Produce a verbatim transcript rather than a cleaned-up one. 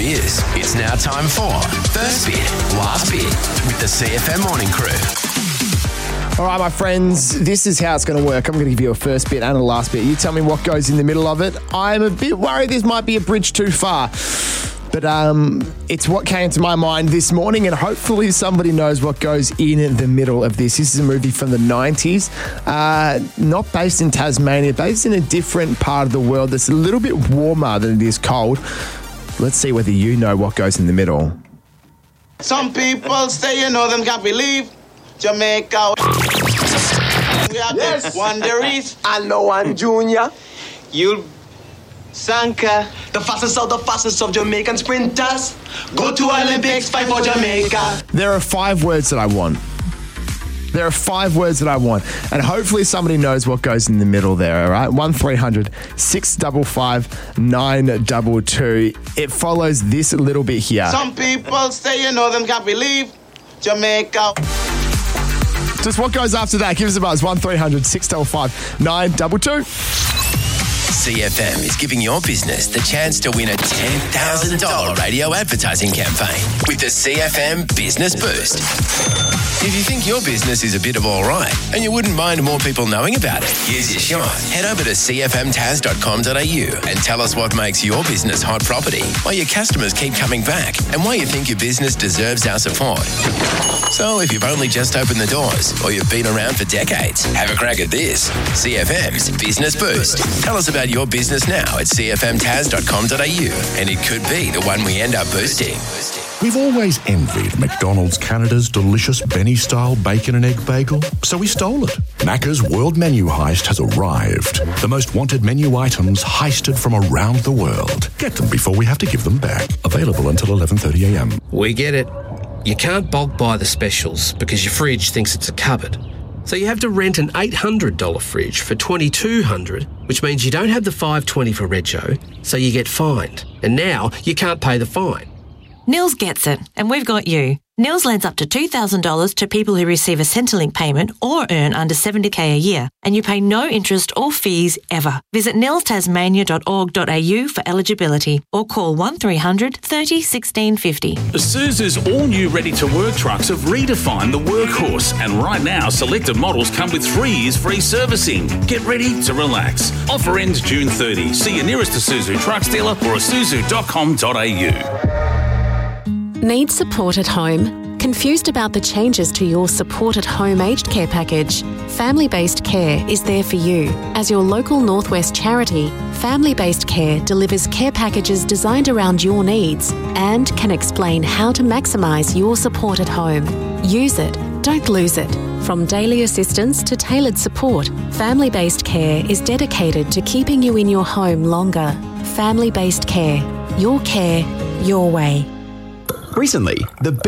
is. It's now time for First Bit, Last Bit with the C F M Morning Crew. All right, my friends, this is how it's going to work. I'm going to give you a first bit and a last bit. You tell me what goes in the middle of it. I'm a bit worried this might be a bridge too far. But um, it's what came to my mind this morning, and hopefully somebody knows what goes in the middle of this. This is a movie from the nineties, uh, not based in Tasmania, based in a different part of the world that's a little bit warmer than it is cold. Let's see whether you know what goes in the middle. Some people say, you know, them can't believe Jamaica. We have yes. the Wanderers. I know one Junior. You'll Sanka. The fastest of the fastest of Jamaican sprinters. Go to Olympics, fight for Jamaica. There are five words that I want. There are five words that I want. And hopefully somebody knows what goes in the middle there, all right? one three hundred six five five nine two two. It follows this a little bit here. Some people say, you know, them can't believe Jamaica. Just what goes after that? Give us a buzz. one three hundred six five five nine two two. C F M is giving your business the chance to win a ten thousand dollars radio advertising campaign with the C F M Business Boost. If you think your business is a bit of all right and you wouldn't mind more people knowing about it, here's your shot. Head over to c f m taz dot com dot a u and tell us what makes your business hot property, why your customers keep coming back, and why you think your business deserves our support. So if you've only just opened the doors or you've been around for decades, have a crack at this. C F M's Business Boost. Tell us about your business now at c f m taz dot com dot a u, and it could be the one we end up boosting. We've always envied McDonald's Canada's delicious Benny-style bacon and egg bagel, so we stole it. Macca's World Menu Heist has arrived. The most wanted menu items heisted from around the world. Get them before we have to give them back. Available until eleven thirty a m. We get it. You can't bulk buy the specials because your fridge thinks it's a cupboard. So you have to rent an eight hundred dollars fridge for twenty-two hundred dollars, which means you don't have the five twenty for Rego, so you get fined. And now you can't pay the fine. Nils gets it, and we've got you. Nils lends up to two thousand dollars to people who receive a Centrelink payment or earn under seventy thousand a year, and you pay no interest or fees ever. Visit nils tasmania dot org dot a u for eligibility or call one three hundred thirty sixteen fifty. Isuzu's all-new ready-to-work trucks have redefined the workhorse, and right now selected models come with three years free servicing. Get ready to relax. Offer ends June thirtieth. See your nearest Isuzu trucks dealer or isuzu dot com dot a u. Need support at home? Confused about the changes to your Support at Home aged care package? Family Based Care is there for you. As your local Northwest charity, Family Based Care delivers care packages designed around your needs and can explain how to maximise your support at home. Use it, don't lose it. From daily assistance to tailored support, Family Based Care is dedicated to keeping you in your home longer. Family Based Care. Your care, your way. Recently, the